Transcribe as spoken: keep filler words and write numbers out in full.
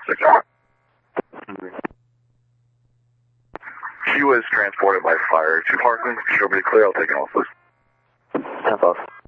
six. He was transported by fire to Parkland. Should be clear. I'll take an office. Half off.